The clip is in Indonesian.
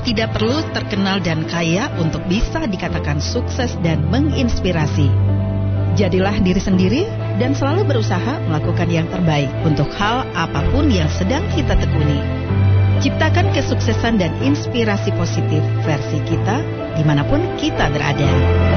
tidak perlu terkenal dan kaya untuk bisa dikatakan sukses dan menginspirasi. Jadilah diri sendiri dan selalu berusaha melakukan yang terbaik untuk hal apapun yang sedang kita tekuni. Ciptakan kesuksesan dan inspirasi positif versi kita dimanapun kita berada.